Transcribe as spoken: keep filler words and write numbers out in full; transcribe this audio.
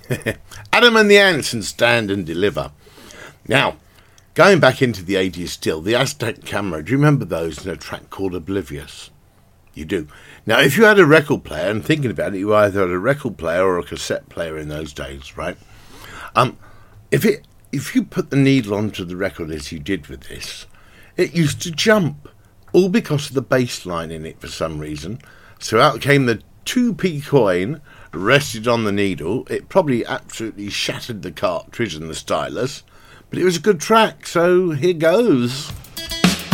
Adam and the Ants and Stand and Deliver. Now, going back into the eighties still, the Aztec Camera, do you remember those in a track called Oblivious? You do. Now, if you had a record player, and thinking about it, you either had a record player or a cassette player in those days, right? Um, if it if you put the needle onto the record as you did with this, it used to jump, all because of the bass line in it for some reason. So out came the two p coin, rested on the needle. It probably absolutely shattered the cartridge and the stylus, but it was a good track, so here goes.